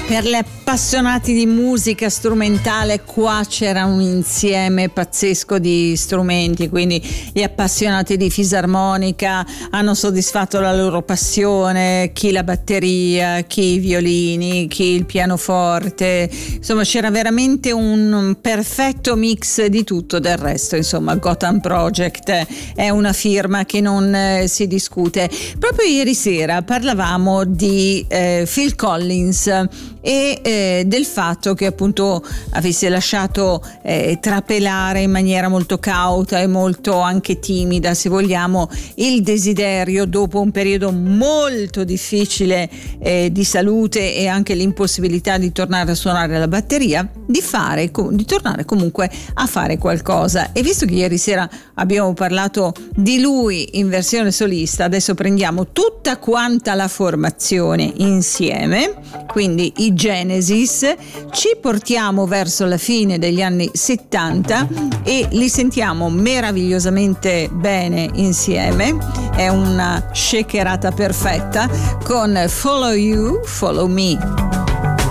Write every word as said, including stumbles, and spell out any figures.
Per gli appassionati di musica strumentale, qua c'era un insieme pazzesco di strumenti, quindi gli appassionati di fisarmonica hanno soddisfatto la loro passione, chi la batteria, chi i violini, chi il pianoforte, insomma c'era veramente un perfetto mix di tutto. Del resto, insomma, Gotham Project è una firma che non eh, si discute. Proprio ieri sera parlavamo di eh, Phil Collins e eh, del fatto che appunto avesse lasciato eh, trapelare in maniera molto cauta e molto anche timida, se vogliamo, il desiderio, dopo un periodo molto difficile eh, di salute e anche l'impossibilità di tornare a suonare la batteria, di fare di tornare comunque a fare qualcosa. E visto che ieri sera abbiamo parlato di lui in versione solista, adesso prendiamo tutta quanta la formazione insieme, quindi i Genesis, ci portiamo verso la fine degli anni settanta e li sentiamo meravigliosamente bene insieme. È una shakerata perfetta con Follow You, Follow Me.